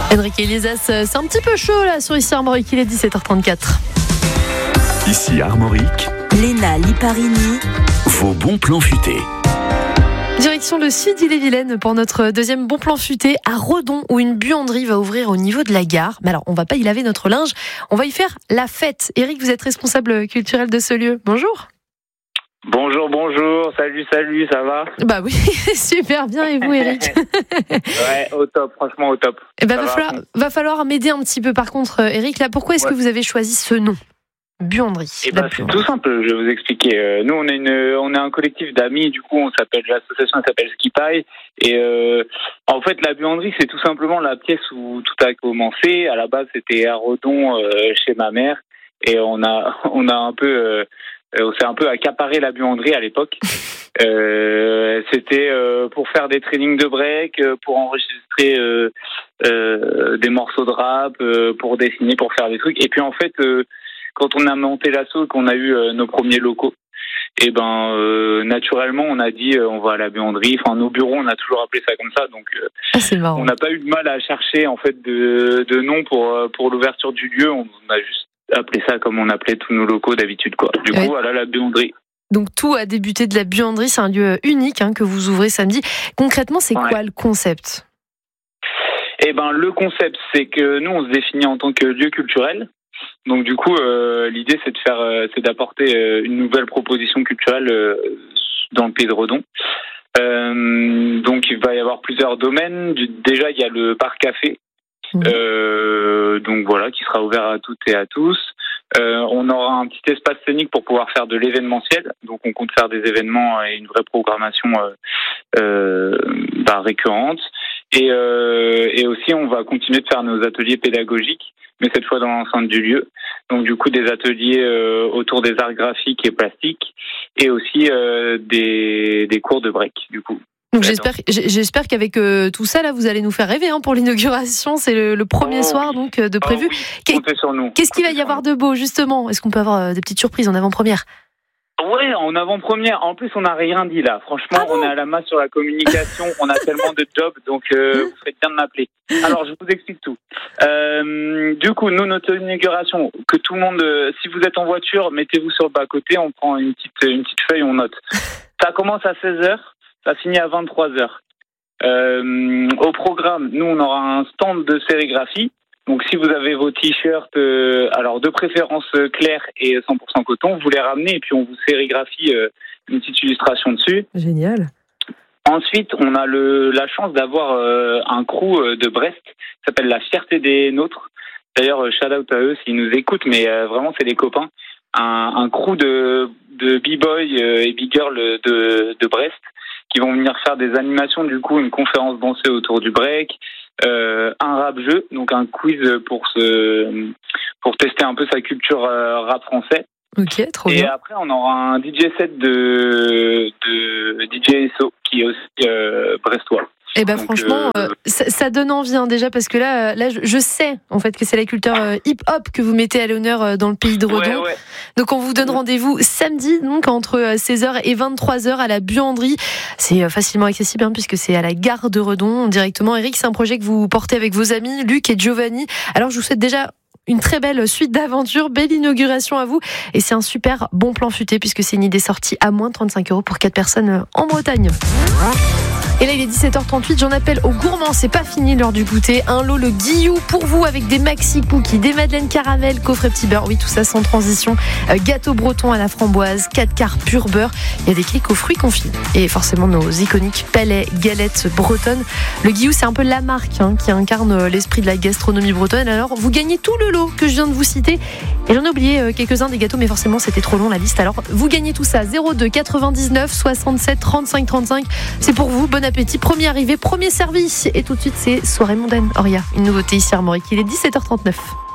Enrique Iglesias, c'est un petit peu chaud là sur Ici Armorique, il est 17h34. Ici Armorique, Léna Liparini, vos bons plans futés. Direction le sud d'Ille-et-Vilaine pour notre deuxième bon plan futé à Redon où une buanderie va ouvrir au niveau de la gare. Mais alors, on va pas y laver notre linge, on va y faire la fête. Eric, vous êtes responsable culturel de ce lieu. Bonjour. Bonjour, salut, ça va? Bah oui, super bien, et vous Eric? Ouais, au top, franchement au top. Et bah, va falloir m'aider un petit peu par contre Eric, là, pourquoi est-ce que vous avez choisi ce nom? Buanderie. C'est tout simple, je vais vous expliquer. Nous, on a un collectif d'amis, du coup, l'association s'appelle Skipaille. Et en fait, la buanderie, c'est tout simplement la pièce où tout a commencé. À la base, c'était à Redon, chez ma mère. Et on s'est un peu accaparé la buanderie à l'époque. C'était pour faire des trainings de break, pour enregistrer des morceaux de rap, pour dessiner, pour faire des trucs. Et puis en fait, quand on a monté l'asso et qu'on a eu nos premiers locaux, et naturellement on a dit on va à la buanderie. Enfin, nos bureaux, on a toujours appelé ça comme ça. Donc c'est marrant. On n'a pas eu de mal à chercher en fait de nom pour l'ouverture du lieu. On a juste appelé ça comme on appelait tous nos locaux d'habitude, quoi. Du coup, voilà la buanderie. Donc tout a débuté de la buanderie, c'est un lieu unique que vous ouvrez samedi. Concrètement, c'est quoi le concept? Le concept, c'est que nous, on se définit en tant que lieu culturel. Donc du coup, l'idée, c'est d'apporter une nouvelle proposition culturelle dans le pays de Redon. Donc il va y avoir plusieurs domaines. Déjà, il y a le bar café. Donc voilà, qui sera ouvert à toutes et à tous. On aura un petit espace scénique pour pouvoir faire de l'événementiel. Donc on compte faire des événements et une vraie programmation récurrente. Et aussi on va continuer de faire nos ateliers pédagogiques, mais cette fois dans l'enceinte du lieu. Donc du coup des ateliers autour des arts graphiques et plastiques, et aussi des cours de break du coup. Donc j'espère qu'avec tout ça là, vous allez nous faire rêver pour l'inauguration. C'est le premier soir donc de prévu. Comptez sur nous. Qu'est-ce qu'il va y avoir de beau justement? Est-ce qu'on peut avoir des petites surprises en avant-première? Ouais, en avant-première. En plus, on n'a rien dit là. Franchement, on est à la masse sur la communication. On a tellement de jobs, donc vous faites bien de m'appeler. Alors, je vous explique tout. Du coup, nous, notre inauguration, que tout le monde, si vous êtes en voiture, mettez-vous sur le bas-côté. On prend une petite feuille, on note. Ça commence à 16h. Ça finit à 23h. Au programme, nous, on aura un stand de sérigraphie. Donc, si vous avez vos t-shirts, alors de préférence clairs et 100% coton, vous les ramenez et puis on vous sérigraphie une petite illustration dessus. Génial. Ensuite, on a la chance d'avoir un crew de Brest qui s'appelle La Fierté des Nôtres. D'ailleurs, shout out à eux s'ils nous écoutent, mais vraiment, c'est des copains. Un crew de b-boy et b-girl de Brest qui vont venir faire des animations, du coup, une conférence dansée autour du break, un rap-jeu, donc un quiz pour tester un peu sa culture rap français. Ok, trop bien. Et après, on aura un DJ set de DJ SO, qui est aussi brestois. Et franchement, ça donne envie déjà, parce que là je sais en fait que c'est la culture hip-hop que vous mettez à l'honneur dans le pays de Redon. Ouais. Donc on vous donne rendez-vous samedi donc entre 16h et 23h à la buanderie. C'est facilement accessible puisque c'est à la gare de Redon directement. Eric, c'est un projet que vous portez avec vos amis Luc et Giovanni. Alors je vous souhaite déjà une très belle suite d'aventures, belle inauguration à vous, et c'est un super bon plan futé puisque c'est une idée sortie à moins de 35 € pour 4 personnes en Bretagne. Et là il est 17h38, j'en appelle aux gourmands, c'est pas fini l'heure du goûter. Un lot le Guillou pour vous avec des maxi cookies, des madeleines caramel, coffret petit beurre, oui tout ça sans transition, gâteau breton à la framboise, 4 quarts pur beurre, il y a des clics aux fruits confits et forcément nos iconiques palais galettes bretonnes. Le Guillou c'est un peu la marque qui incarne l'esprit de la gastronomie bretonne. Alors vous gagnez tout le lot que je viens de vous citer, et j'en ai oublié quelques-uns des gâteaux mais forcément c'était trop long la liste, alors vous gagnez tout ça. 02 99 67 35 35, c'est pour vous. Bon appétit, premier arrivé, premier servi. Et tout de suite, c'est Soirée mondaine. Oria, une nouveauté ici à Armorique. Il est 17h39.